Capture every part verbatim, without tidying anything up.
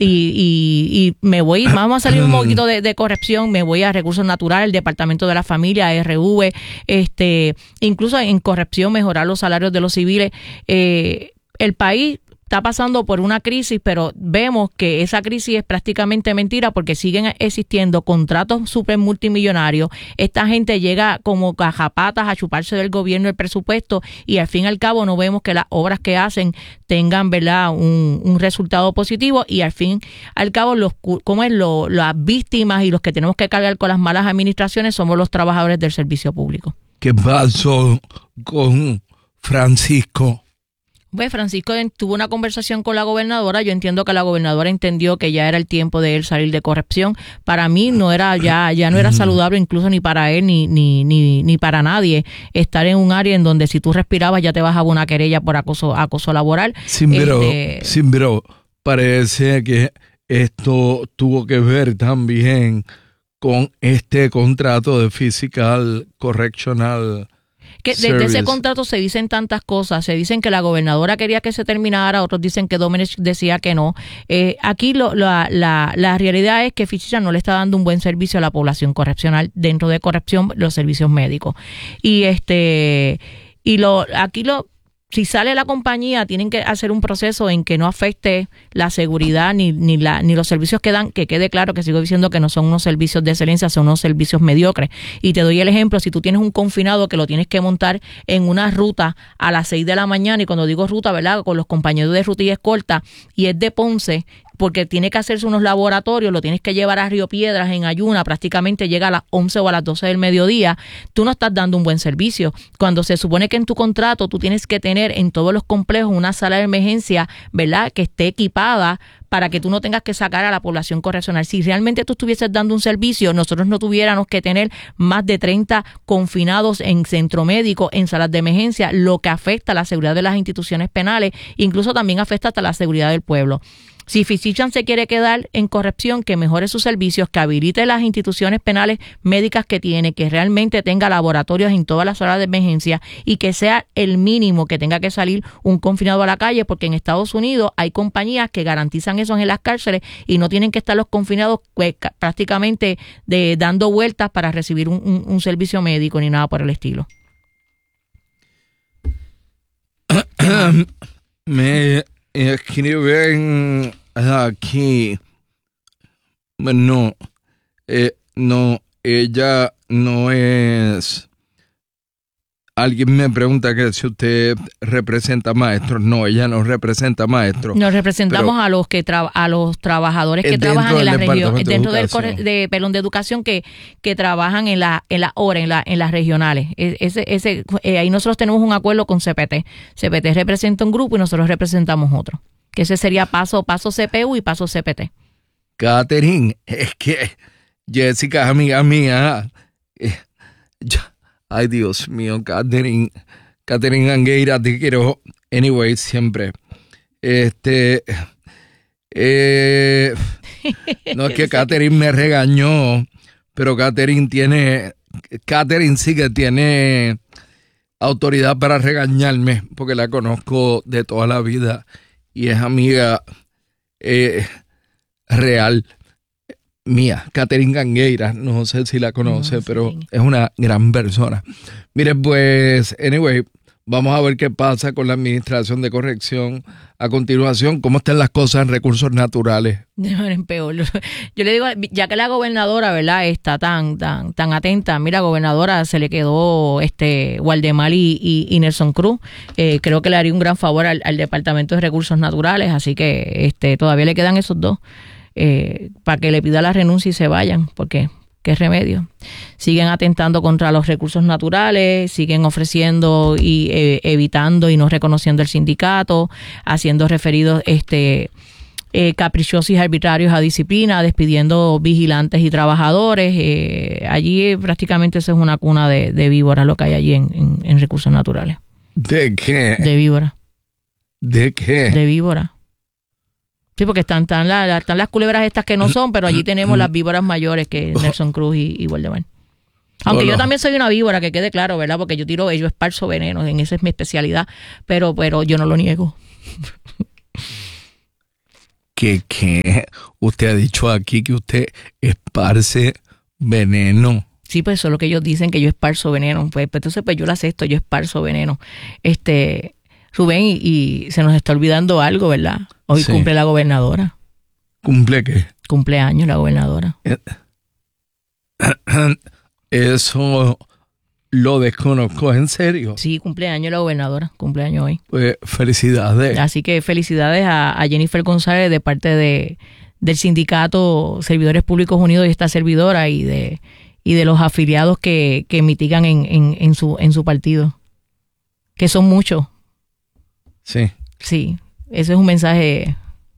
Y, y, y me voy, vamos a salir un poquito de, de corrección, me voy a Recursos Naturales, el Departamento de la Familia, R V, este, incluso en corrección mejorar los salarios de los civiles. Eh, el país está pasando por una crisis, pero vemos que esa crisis es prácticamente mentira porque siguen existiendo contratos super multimillonarios. Esta gente llega como cajapatas a chuparse del gobierno el presupuesto y al fin y al cabo no vemos que las obras que hacen tengan, ¿verdad?, un, un resultado positivo y al fin y al cabo los, ¿cómo es? Lo, las víctimas y los que tenemos que cargar con las malas administraciones somos los trabajadores del servicio público. ¿Qué pasó con Francisco? Pues Francisco tuvo una conversación con la gobernadora. Yo entiendo que la gobernadora entendió que ya era el tiempo de él salir de corrección. Para mí no era ya ya no era saludable incluso ni para él ni ni ni ni para nadie estar en un área en donde si tú respirabas ya te bajaba una querella por acoso acoso laboral. Sí, pero, este... sí, pero parece que esto tuvo que ver también con este contrato de Physical Correctional Que de, de ese contrato se dicen tantas cosas, se dicen que la gobernadora quería que se terminara, otros dicen que Domenech decía que no. Eh, aquí lo, la, la, la realidad es que Physicians no le está dando un buen servicio a la población correccional, dentro de corrección los servicios médicos. Y este y lo aquí lo si sale la compañía, tienen que hacer un proceso en que no afecte la seguridad ni ni la ni los servicios que dan, que quede claro que sigo diciendo que no son unos servicios de excelencia, son unos servicios mediocres. Y te doy el ejemplo, si tú tienes un confinado que lo tienes que montar en una ruta a las seis de la mañana, y cuando digo ruta, ¿verdad?, con los compañeros de ruta y escolta, y es de Ponce, porque tiene que hacerse unos laboratorios, lo tienes que llevar a Río Piedras en ayuna, prácticamente llega a las once o a las doce del mediodía, tú no estás dando un buen servicio. Cuando se supone que en tu contrato tú tienes que tener en todos los complejos una sala de emergencia, ¿verdad?, que esté equipada para que tú no tengas que sacar a la población correccional. Si realmente tú estuvieses dando un servicio, nosotros no tuviéramos que tener más de treinta confinados en centro médico, en salas de emergencia, lo que afecta a la seguridad de las instituciones penales, incluso también afecta hasta la seguridad del pueblo. Si Physicians se quiere quedar en corrección, que mejore sus servicios, que habilite las instituciones penales médicas que tiene, que realmente tenga laboratorios en todas las salas de emergencia y que sea el mínimo que tenga que salir un confinado a la calle, porque en Estados Unidos hay compañías que garantizan eso en las cárceles y no tienen que estar los confinados pues, prácticamente de, dando vueltas para recibir un, un, un servicio médico ni nada por el estilo. Me escriben aquí, no, eh, no, ella no es, alguien me pregunta que si usted representa maestros. No, ella no representa maestros. Nos representamos a los que tra- a los trabajadores que trabajan en la región, dentro del corre- de pelón de educación que que trabajan en la en la hora en la en las regionales. Ese ese eh, ahí nosotros tenemos un acuerdo con C P T. C P T representa un grupo y nosotros representamos otro. Que ese sería paso paso C P U y paso C P T. Catherine, es que Jessica es amiga mía. Eh, ya. Ay, Dios mío, Catherine, Catherine Angueira, te quiero, anyway, siempre. Este, eh, no es que Catherine me regañó, pero Catherine tiene, Catherine sí que tiene autoridad para regañarme, porque la conozco de toda la vida y es amiga eh, real mía, Catherine Angueira, no sé si la conoce, no, sí. Pero es una gran persona. Mire, pues, anyway, vamos a ver qué pasa con la administración de corrección a continuación. ¿Cómo están las cosas en recursos naturales? Peor. Yo le digo, ya que la gobernadora, ¿verdad?, está tan tan tan atenta. Mira, gobernadora, se le quedó este Waldemar y, y, y Nelson Cruz. Eh, creo que le haría un gran favor al, al Departamento de Recursos Naturales, así que este todavía le quedan esos dos. Eh, para que le pida la renuncia y se vayan, porque qué remedio. Siguen atentando contra los recursos naturales, siguen ofreciendo y eh, evitando y no reconociendo el sindicato, haciendo referidos este eh, caprichosos y arbitrarios a disciplina, despidiendo vigilantes y trabajadores. Eh, allí prácticamente eso es una cuna de, de víboras lo que hay allí en, en, en recursos naturales. ¿De qué? De víboras. ¿De qué? De víboras. Sí, porque están, están, la, están las culebras estas que no son, pero allí tenemos las víboras mayores que Nelson Cruz y, y Waldemar. Aunque Hola. Yo también soy una víbora, que quede claro, ¿verdad? Porque yo tiro, yo esparzo veneno, en esa es mi especialidad, pero, pero yo no lo niego. que, que usted ha dicho aquí que usted esparce veneno. Sí, pues eso es lo que ellos dicen, que yo esparzo veneno. Pues, pues entonces pues yo lo acepto, yo esparzo veneno. Este, Rubén, y, y se nos está olvidando algo, ¿verdad? Hoy sí. Cumple la gobernadora. ¿Cumple qué? Cumpleaños la gobernadora. Eso lo desconozco, ¿en serio? Sí, cumpleaños la gobernadora, cumpleaños hoy. Pues felicidades. Así que felicidades a, a Jennifer González de parte de del sindicato Servidores Públicos Unidos y esta servidora y de y de los afiliados que, que mitigan en, en, en su en su partido, que son muchos. Sí. Sí, ese es un mensaje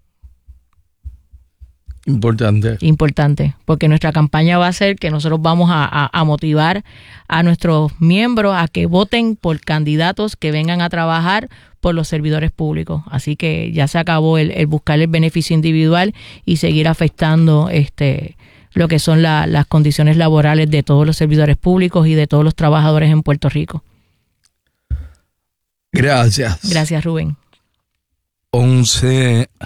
importante. Importante, porque nuestra campaña va a ser que nosotros vamos a, a, a motivar a nuestros miembros a que voten por candidatos que vengan a trabajar por los servidores públicos. Así que ya se acabó el, el buscar el beneficio individual y seguir afectando este lo que son la, las condiciones laborales de todos los servidores públicos y de todos los trabajadores en Puerto Rico. Gracias. Gracias, Rubén. Once,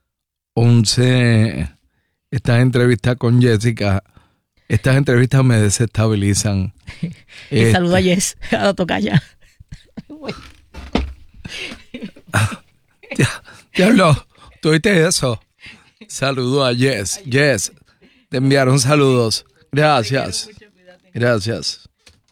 once, estas entrevistas con Jessica, estas entrevistas me desestabilizan. este, saludo a Jess, a la tocaya. Diablo, ¿tú oíste eso? Saludo a Jess. Jess, te enviaron saludos. Gracias. Gracias.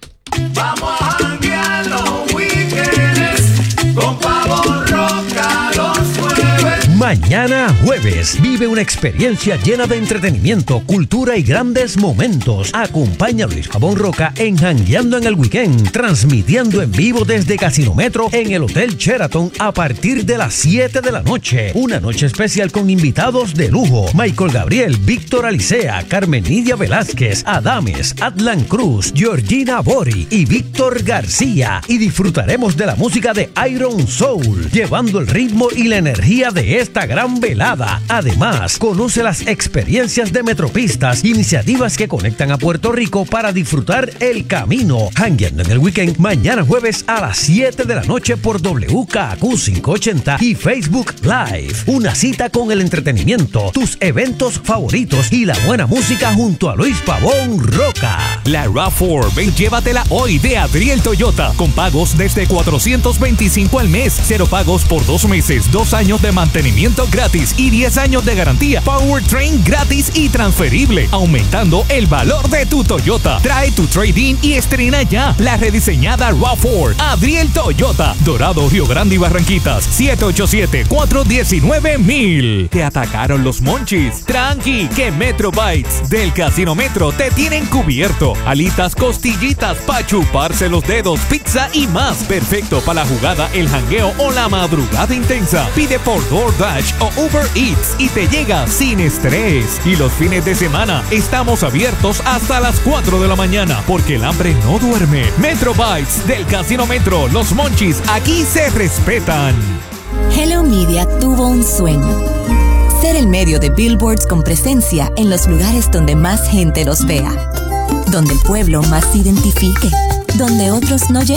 Vamos a janguear los weekends con Pavo Roca los jueves. Mañana jueves, vive una experiencia llena de entretenimiento, cultura y grandes momentos. Acompaña a Luis Pavón Roca en Jangueando en el Weekend, transmitiendo en vivo desde Casino Metro en el Hotel Sheraton a partir de las siete de la noche. Una noche especial con invitados de lujo: Michael Gabriel, Víctor Alicea, Carmen Nidia Velázquez, Adames, Atlan Cruz, Georgina Bori y Víctor García. Y disfrutaremos de la música de Iron Soul, llevando el ritmo y la energía de esta esta gran velada. Además, conoce las experiencias de Metropistas, iniciativas que conectan a Puerto Rico para disfrutar el camino. Jangueando en el Weekend, mañana jueves a las siete de la noche por W K Q quinientos ochenta y Facebook Live. Una cita con el entretenimiento, tus eventos favoritos y la buena música junto a Luis Pavón Roca. La RAV cuatro, ven, llévatela hoy de Adriel Toyota, con pagos desde cuatrocientos veinticinco al mes, cero pagos por dos meses, dos años de mantenimiento gratis y diez años de garantía, powertrain gratis y transferible, aumentando el valor de tu Toyota. Trae tu trade-in y estrena ya la rediseñada RAV cuatro. Adriel Toyota, Dorado, Río Grande y Barranquitas, siete ocho siete, cuatro uno nueve, mil. Te atacaron los monchis. Tranqui, que Metro Bites del Casino Metro te tienen cubierto. Alitas, costillitas, pa' chuparse los dedos, pizza y más. Perfecto para la jugada, el jangueo o la madrugada intensa. Pide por DoorDash o Uber Eats y te llega sin estrés. Y los fines de semana estamos abiertos hasta las cuatro de la mañana, porque el hambre no duerme. Metro Bites del Casino Metro, los monchis aquí se respetan. Hello Media tuvo un sueño: ser el medio de billboards con presencia en los lugares donde más gente los vea, donde el pueblo más se identifique, donde otros no lleguen.